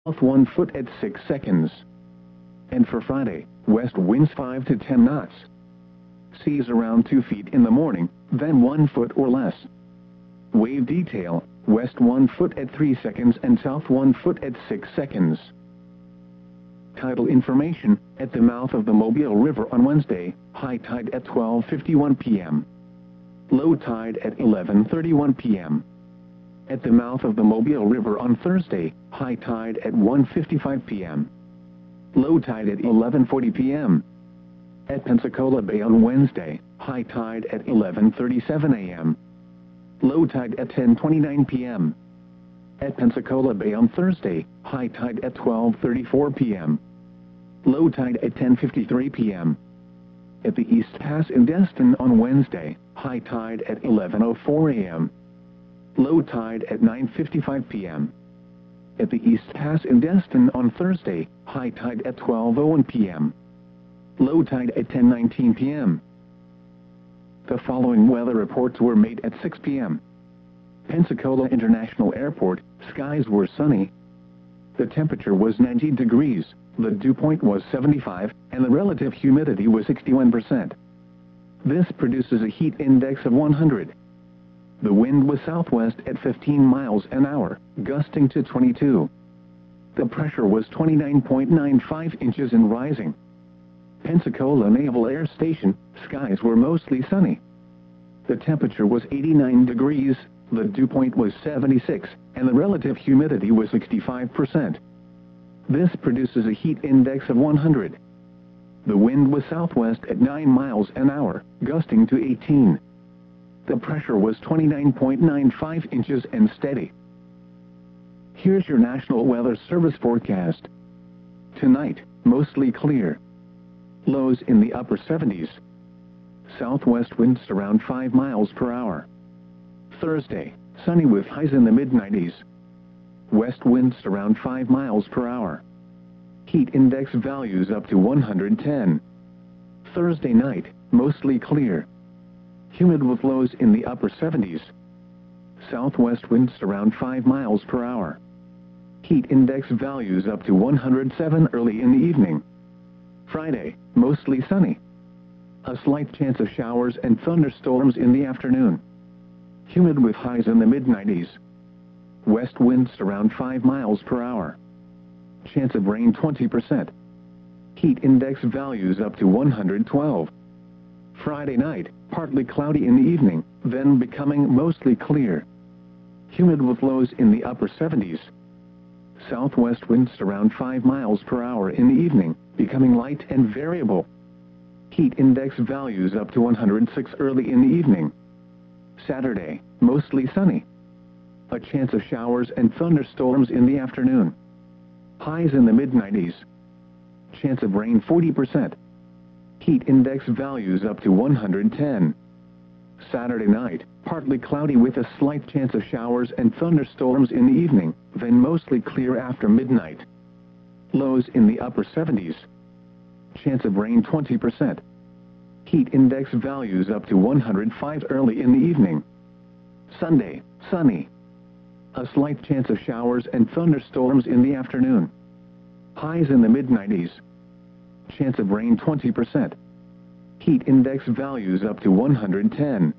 south 1 foot at 6 seconds. And for Friday, west winds 5 to 10 knots. Seas around 2 feet in the morning, then 1 foot or less. Wave detail, west 1 foot at 3 seconds and south 1 foot at 6 seconds. Tidal information, at the mouth of the Mobile River on Wednesday, high tide at 12:51 p.m. Low tide at 11:31 p.m. At the mouth of the Mobile River on Thursday, high tide at 1:55 p.m. Low tide at 11:40 p.m. At Pensacola Bay on Wednesday, high tide at 11:37 a.m. Low tide at 10:29 p.m. At Pensacola Bay on Thursday, high tide at 12:34 p.m. Low tide at 10:53 p.m. At the East Pass in Destin on Wednesday, high tide at 11:04 a.m. Low tide at 9:55 p.m. At the East Pass in Destin on Thursday, high tide at 12:01 p.m. Low tide at 10:19 p.m. The following weather reports were made at 6 p.m. Pensacola International Airport, skies were sunny. The temperature was 90 degrees, the dew point was 75, and the relative humidity was 61%. This produces a heat index of 100. The wind was southwest at 15 miles an hour, gusting to 22. The pressure was 29.95 inches and rising. Pensacola Naval Air Station, skies were mostly sunny. The temperature was 89 degrees, the dew point was 76, and the relative humidity was 65%. This produces a heat index of 100. The wind was southwest at 9 miles an hour, gusting to 18. The pressure was 29.95 inches and steady. Here's your National Weather Service forecast. Tonight, mostly clear. Lows in the upper 70s. Southwest winds around 5 miles per hour. Thursday, sunny with highs in the mid-90s. West winds around 5 miles per hour. Heat index values up to 110. Thursday night, mostly clear. Humid with lows in the upper 70s. Southwest winds around 5 miles per hour. Heat index values up to 107 early in the evening. Friday, mostly sunny. A slight chance of showers and thunderstorms in the afternoon. Humid with highs in the mid-90s. West winds around 5 miles per hour. Chance of rain 20%. Heat index values up to 112. Friday night, partly cloudy in the evening, then becoming mostly clear. Humid with lows in the upper 70s. Southwest winds around 5 miles per hour in the evening, becoming light and variable. Heat index values up to 106 early in the evening. Saturday, mostly sunny. A chance of showers and thunderstorms in the afternoon. Highs in the mid-90s. Chance of rain 40%. Heat index values up to 110. Saturday night, partly cloudy with a slight chance of showers and thunderstorms in the evening, then mostly clear after midnight. Lows in the upper 70s. Chance of rain 20%. Heat index values up to 105 early in the evening. Sunday, sunny. A slight chance of showers and thunderstorms in the afternoon. Highs in the mid-90s. Chance of rain 20%. Heat index values up to 110.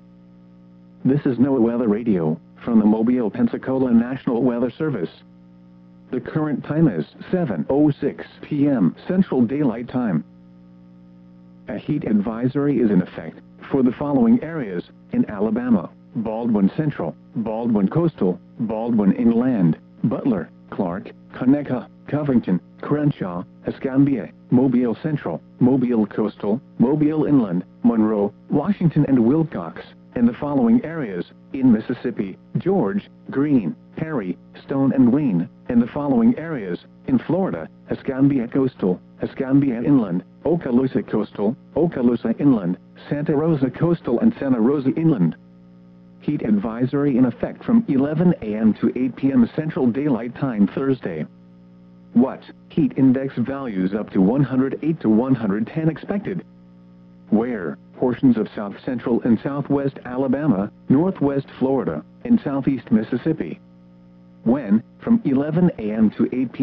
This is NOAA Weather Radio, from the Mobile, Pensacola National Weather Service. The current time is 7:06 p.m. Central Daylight Time. A heat advisory is in effect for the following areas in Alabama: Baldwin Central, Baldwin Coastal, Baldwin Inland, Butler, Clark, Conecuh, Covington, Crenshaw, Escambia, Mobile Central, Mobile Coastal, Mobile Inland, Monroe, Washington and Wilcox, and the following areas in Mississippi: George, Greene, Perry, Stone and Wayne, and the following areas in Florida: Escambia Coastal, Escambia Inland, Okaloosa Coastal, Okaloosa Inland, Santa Rosa Coastal and Santa Rosa Inland. Heat advisory in effect from 11 a.m. to 8 p.m. Central Daylight Time Thursday. What? Heat index values up to 108 to 110 expected. Where? Portions of south central and southwest Alabama, northwest Florida, and southeast Mississippi. when, from 11 a.m. to 8 p.m.